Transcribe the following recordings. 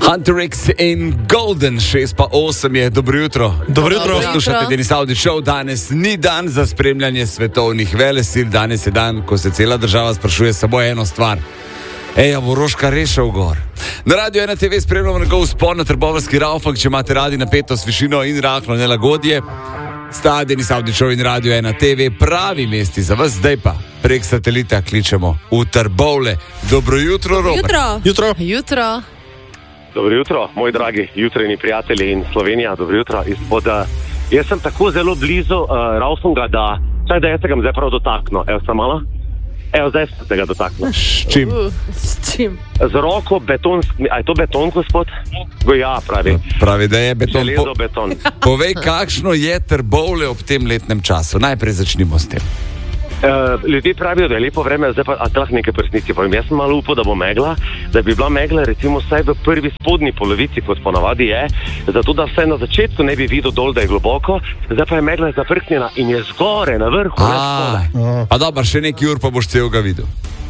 Hunter X in Golden 6:08 je. Dobro jutro. Dobro jutro. Poslušate Denis Audi Show. Danes ni dan za spremljanje svetovnih velesil. Danes je dan, ko se cela država sprašuje samo eno stvar. Eja, bo Roška rešil gor. Na Radio 1 TV spremljamo njegov vzpon na Trboveljski Raufak. Če imate radi napetost, višino in rahlo nelagodje, sta Denis Audi Show in Radio 1 TV pravi mesti za vas. Zdaj pa prek satelita kličemo v Trbovlje. Dobro jutro, Robert. Jutro. Dobro jutro, moji dragi jutrajni prijatelji in Slovenija, dobro jutro. Jaz sem tako zelo blizu Raufunga, da jaz se ga zdaj prav dotaknil. Evo, sem malo? Evo, zdaj sem se ga dotaknil. S čim? S čim? Z roko beton, a je to beton, gospod? Ja, pravi. Pravi, da je beton. Železo beton. Povej, kakšno je Trbovlje ob tem letnem času. Najprej začnimo s tem. Ljudje pravijo, da je lepo vreme, zdaj pa tah nekaj prsnici povem. Jaz sem malo upal, da bo megla, da bi bila megla recimo vsaj v prvi spodnji polovici, kot ponavadi je, zato da vsaj na začetku ne bi videl dol, da je globoko, zdaj pa je megla zaprknjena in je zgore, na vrhu. Pa dobro, še neki ur pa boš celega videl.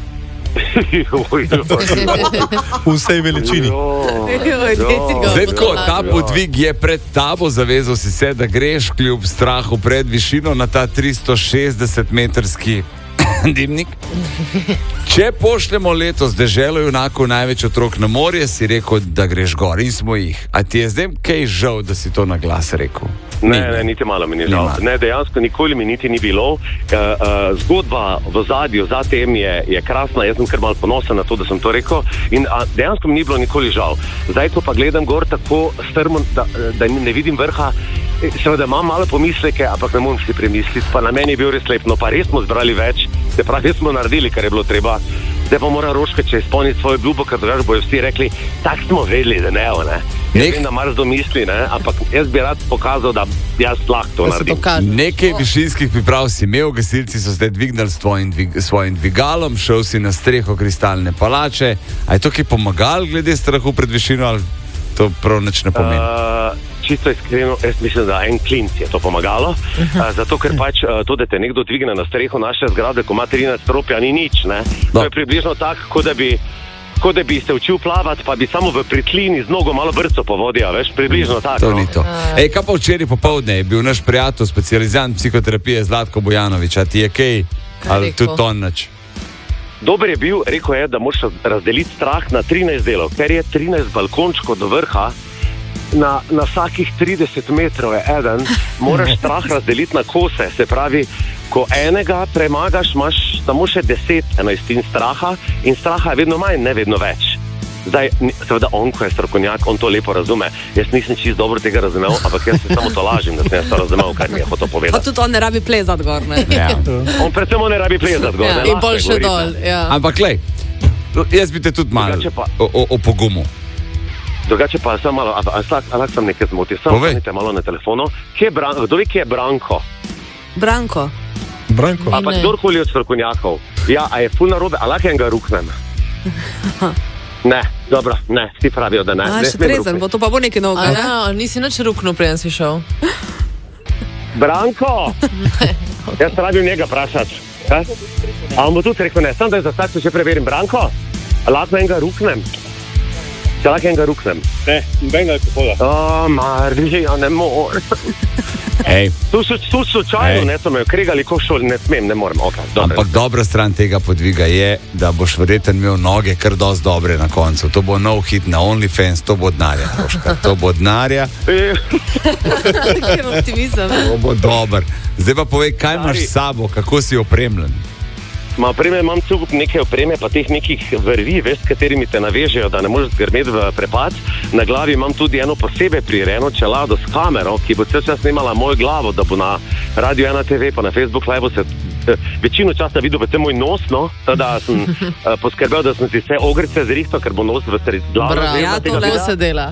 V vsej veličini. Zdaj tako, ta podvig je pred tabo, zavezal si se, da greš kljub strahu pred višino na ta 360-metrski dimnik. Če pošljemo letos deželo junakov največ otrok na morje, si rekel, da greš gor in smo jih. A ti je zdaj kaj žal, da si to na glas rekel? Ne, niti malo mi ni žal. Ne, dejansko nikoli mi niti ni bilo. Zgodba v zadju za tem je krasna, jaz sem kar malo ponosen na to, da sem to rekel in dejansko mi ni bilo nikoli žal. Zdaj, ko pa gledam gor tako strmo, da ne vidim vrha, seveda imam malo pomisleke, ampak ne morem si premisliti, pa na meni je bil res lep, no pa res smo zbrali več, se pravi, smo naredili, kar je bilo treba. Zdaj pa mora Roška, če izpolniti svojo obljubo, ker drugače bojo vsi rekli, tak smo vedeli, da ne. Jaz vem, da mar domisli, ampak jaz bi rad pokazal, da jaz lahko to naredim. Nekaj višinskih priprav si imel, gasilci so zdaj dvignali s svojim dvigalom, šel si na streho Kristalne palače. A je to kaj pomagal glede strahu pred višino, ali to prav nič ne pomeni? Čisto iskreno, jaz mislim, da en klinc je to pomagalo, zato ker pač to, da te nekdo dvigne na streho naše zgrade, ko ima 13 stropja, ni nič, ne? To je približno tako, kot da bi se učil plavati, pa bi samo v pritlini z nogo malo brco po vodi, veš, približno tako. To ni to. Ej, kaj pa včeraj popoldne je bil naš prijatelj, specializant psihoterapije Zlatko Bojanović, a ti je kaj, ali tudi to nič? Dober je bil, rekel je, da moraš razdeliti strah na 13 delov, ker je 13 balkončkov do vrha, na vsakih 30 metrov je eden, moraš strah razdeliti na kose, se pravi, ko enega premagaš, imaš samo še 10 enajstin straha in straha je vedno manj, ne vedno več. Zdaj, seveda on, ko je strokovnjak, on to lepo razume. Jaz nisem čisto dobro tega razumel, ampak jaz se samo to lažim, da sem jaz to razumel, kaj mi je hotel povedati. Pa tudi on ne rabi plezati gor, ne? Ja. On predvsem ne rabi plezati gor, ne? In bolj še dol, ja. Ampak glej, jaz bi te tudi malo opogumil. Drugače pa sem malo, ampak sem nekaj zmotil, sem malo na telefonu. Kdo ve, kje je Branko? Branko. A pa kdorkoli od strokovnjakov. Ja, a je ful narobe, a lahko enega ruknem? Ne, dobro, ne, vsi pravijo, da ne. Še trezen, bo to pa bo nekaj novega, ne? Nisi nič ruknil, preden si šel. Branko! Jaz se rabim njega vprašati. A on bo tudi rekel, ne, sem da za start še preverim. Branko, a lahko enega ruknem? Če lahko enega ruknem? Ne, nobenega je pohoda. Marži, ja ne morem. Tu slučajno, ne so me kregali, ko šol, ne smem, ne morem. Ampak dobra stran tega podviga je, da boš verjetno imel noge kar dosti dobre na koncu. To bo nov hit na OnlyFans, to bo denarja, Roška. To bo denarja. Kjer optimizem. To bo dober. Zdaj pa povej, kaj imaš s sabo, kako si opremljen? Imam celo nekaj opreme, pa teh nekih vrvi, veš, s katerimi te navežejo, da ne moreš grmeti v prepad. Na glavi imam tudi eno posebej prirejeno čelado s kamero, ki bo cel čas snimala mojo glavo, da bo na Radio 1 TV pa na Facebook Live se večino časa videl predvsem moj nos, no, da sem poskrbel, da sem si vse ogrce zrihtal, ker bo nos v sred glave. Ja, to lepo se dela.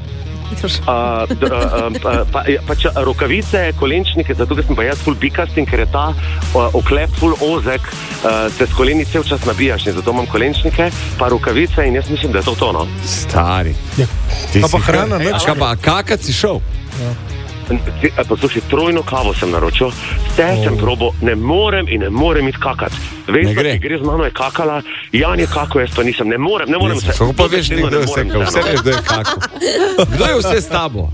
Pač rokavice, kolenčnike, zato ker sem pa jaz ful bikast in ker je ta oklep ful ozek, se s koleni cel čas nabijaš in zato imam kolenčnike, pa rokavice in jaz mislim, da je to, no. Stari. Pa hrana, ne? Kakat si šel? Poslušaj, trojno kavo sem naročil, sem probo, ne morem iti kakat. Veš, ki gre z mano je kakala, Jan je kako, jaz pa nisem, ne morem se. Kako pa veš, kdo je vse, vse veš, kdo je kako? Kdo je vse s tabo?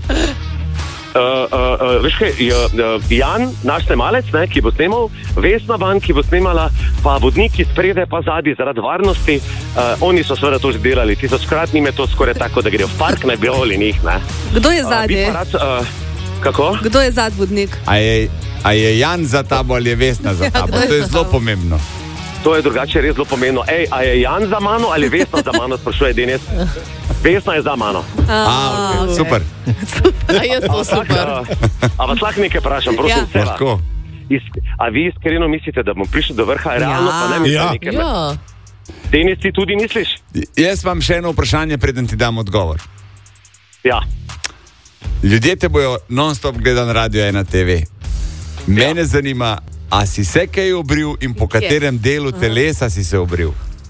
Veš kaj, Jan, naš snemalec, ki bo snemal, Vesna Ban, ki bo snemala, pa vodniki spredaj pa zadnji zaradi varnosti, oni so seveda to že delali, 1000-krat njim je to skoraj tako, da grejo v park, ne bi oli njih, ne. Kdo je zadnji? Kako? Kdo je zadvodnik? A je Jan za tabo ali je Vesna za tabo? To je zelo pomembno. To je drugače res zelo pomembno. A je Jan za mano ali Vesna za mano, sprašuje Denis. Vesna je za mano. Okay. Super. A je to super. A vas lahko nekaj vprašam, prosim, Seva. Lahko. A vi iskreno mislite, da bom prišel do vrha? Realno pa ne mislim nekaj. Ja. Denis, ti tudi misliš? Jaz imam še eno vprašanje, preden ti dam odgovor. Ja. Ljudje te bojo non-stop gledali na Radio 1 TV. Mene zanima, a si se kaj obril in po katerem delu telesa si se obril?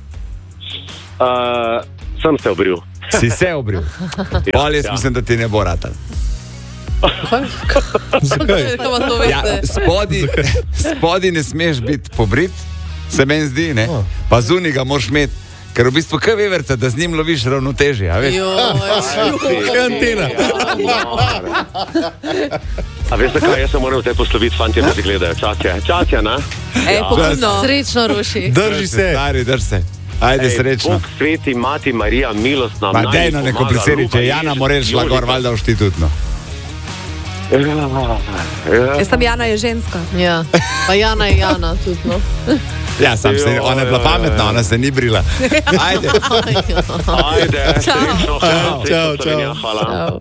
Sem se obril. Si se obril? Bolje mislim, da ti ne bo ratal. Zakaj? Ja, spodi ne smeš biti pobrit, se meni zdi, ne? Pa zunaj ga moraš imeti. Ker v bistvu kaj veverca, da z njim loviš ravnotežje, a veš? Kaj antena? A veš zakaj, jaz se moram zdaj posloviti, fantje, da se gledajo. Časja, na? Pogumno. Srečno, Roši. Drži se. Stari, drži se. Ajde, srečno. Bog, sveti, mati Marija, milostna. Ma dej na neko priseri, če Jana moraš šla gor, valjda v štitutno. Jaz sem Jana je ženska. Ja, pa Jana je Jana tudi, no. Ja, sam se, ona je bila pametna, ona se ni brila. Ajde. Ajde, srečno. Čau. Hvala.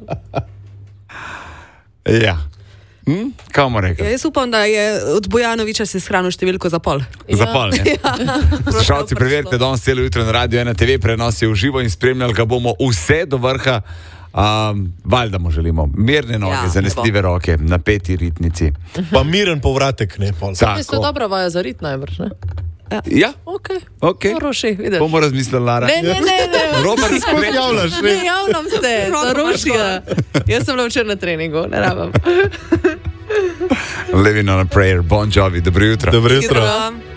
Ja. Kaj mu rekel? Jaz upam, da je od Bojanoviča si shranil številko za pol. Za pol, ne? Poslušalci, preverite, danes celo jutro na Radio 1 TV prenosi v živo in spremljali ga bomo vse do vrha. Valjda mu želimo mirne noge, zanesljive roke, napeti ritnici. Pa miren povratek, ne? To je dobra vaja za rit najbrž, ne? Ja. Ok. Roši, vidiš. Bomo razmislili, Lara. Ne. Robert, Kako javljaš, ne? Ne javljam se, za Rošija. Jaz sem bila včeraj na treningu, ne rabam. Living on a prayer, Bon Jovi, dobro jutro. Dobro jutro. Jutro.